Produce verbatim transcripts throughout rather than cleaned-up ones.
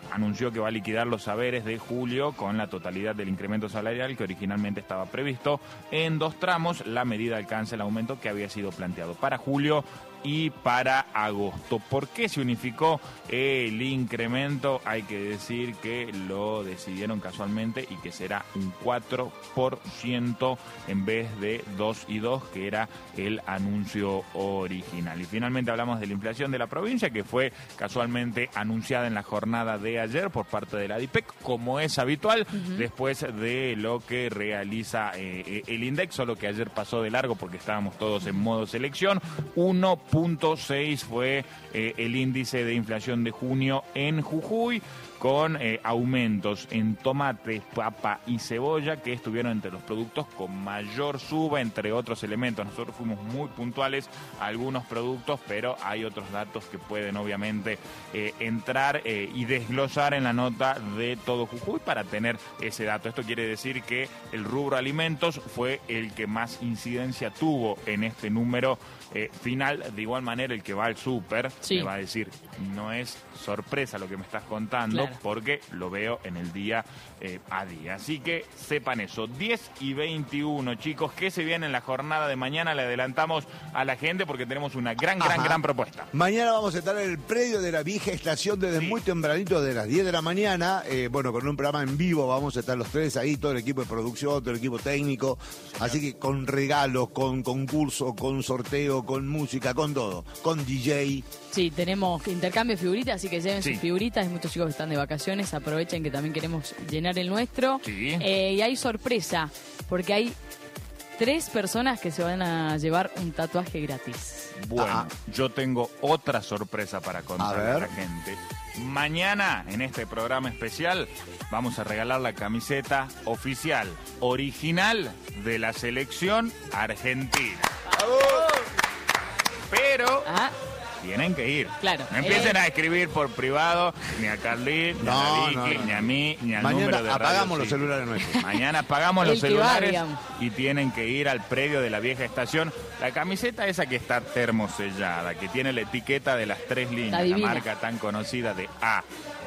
anunció que va a liquidar los haberes de julio con la totalidad del incremento salarial que originalmente estaba previsto en dos tramos. La medida alcanza el aumento que había sido planteado para julio y para agosto. ¿Por qué se unificó el incremento? Hay que decir que lo decidieron casualmente y que será un cuatro por ciento en vez de dos y dos, que era el anuncio original. Y finalmente hablamos de la inflación de la provincia, que fue casualmente anunciada en la jornada de ayer por parte de la DIPEC, como es habitual, uh-huh. después de lo que realiza eh, el INDEC, solo que ayer pasó de largo porque estábamos todos en modo selección. uno punto seis fue eh, el índice de inflación de junio en Jujuy, con eh, aumentos en tomate, papa y cebolla, que estuvieron entre los productos con mayor suba, entre otros elementos. Nosotros fuimos muy puntuales a algunos productos, pero hay otros datos que pueden obviamente eh, entrar eh, y desglosar en la nota de todo Jujuy para tener ese dato. Esto quiere decir que el rubro alimentos fue el que más incidencia tuvo en este número eh, final. De igual manera, el que va al súper sí. me va a decir, no es sorpresa lo que me estás contando, claro, porque lo veo en el día eh, a día. Así que sepan eso. diez y veintiuno, chicos, ¿qué se viene en la jornada de mañana? Le adelantamos a la gente porque tenemos una gran, gran, Ajá. gran propuesta. Mañana vamos a estar en el predio de la vieja estación desde sí. muy tempranito, de las diez de la mañana. Eh, bueno, con un programa en vivo vamos a estar los tres ahí, todo el equipo de producción, todo el equipo técnico. Sí, así que con regalos, con concurso, con sorteo, con música, con todo. Con D J. Sí, tenemos intercambio de figuritas, así que lleven sí. sus figuritas. Hay muchos chicos que están de vacaciones, aprovechen que también queremos llenar el nuestro. Sí. Eh, y hay sorpresa, porque hay tres personas que se van a llevar un tatuaje gratis. Bueno, Ajá. yo tengo otra sorpresa para contar a, a la gente. Mañana, en este programa especial, vamos a regalar la camiseta oficial, original de la selección argentina. ¡Bravo! Pero... Ah. tienen que ir. Claro. No empiecen eh. a escribir por privado, ni a Carlín, ni no, a Vicky, no, no. ni a mí, ni al Mañana número de apagamos radio, los sí. celulares nuestros. Mañana apagamos El los celulares va, y tienen que ir al predio de la vieja estación. La camiseta esa que está termosellada, que tiene la etiqueta de las tres líneas, la marca tan conocida de A.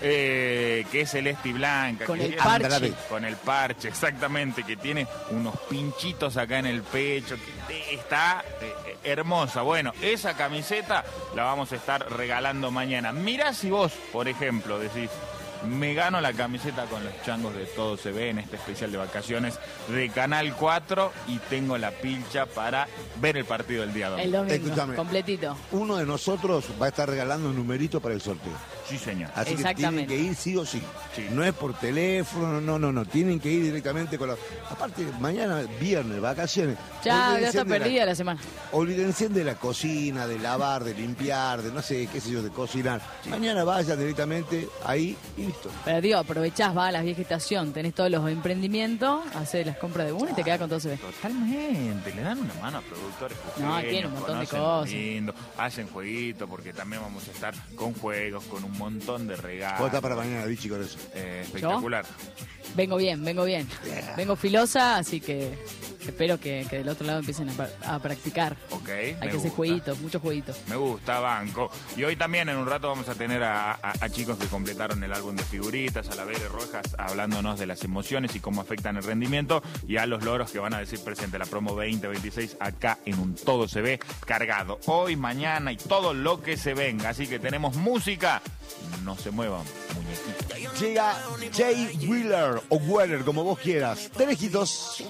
Eh, que es celeste y blanca, con que el tiene, parche con el parche, exactamente, que tiene unos pinchitos acá en el pecho, que está eh, hermosa. Bueno, esa camiseta la vamos a estar regalando mañana. Mirá si vos, por ejemplo, decís, me gano la camiseta con los changos de Todo Se Ve en este especial de vacaciones de Canal cuatro y tengo la pilcha para ver el partido del día domingo. El domingo, Escúchame, completito. Uno de nosotros va a estar regalando un numerito para el sorteo. Sí, señor. Así que tienen que ir sí o sí. sí. No es por teléfono, no, no, no. Tienen que ir directamente con la... Aparte, mañana, viernes, vacaciones. Ya, ya está de perdida la... la semana. Olvídense de la cocina, de lavar, de limpiar, de no sé, qué sé yo, de cocinar. Sí. Mañana vayan directamente ahí y listo. Pero digo, aprovechás, va a la vieja estación, tenés todos los emprendimientos, hacés las compras de uno ah, y te quedás con Todo Se Ve. Totalmente, le dan una mano a productores pequeños, no, tiene un montón de cosas. Lindo, hacen jueguitos porque también vamos a estar con juegos, con un montón de regalos. ¿Cómo está para mañana, Vichy, con eso? Eh, espectacular. ¿Yo? Vengo bien, vengo bien. Yeah. Vengo filosa, así que espero que, que del otro lado empiecen a, a practicar. Ok, Hay me que hacer jueguitos, muchos jueguitos. Me gusta, banco. Y hoy también en un rato vamos a tener a, a, a chicos que completaron el álbum de figuritas, a la Bere Rojas hablándonos de las emociones y cómo afectan el rendimiento, y a los loros que van a decir presente la promo veinte veintiséis acá en un Todo Se Ve cargado. Hoy, mañana y todo lo que se venga. Así que tenemos música. No se muevan, muñequitos. Llega Jay Wheeler o Weller, como vos quieras. Tres hitos.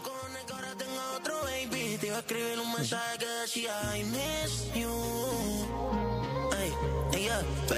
Te iba a escribir un mensaje que decía I miss you. Ey, ella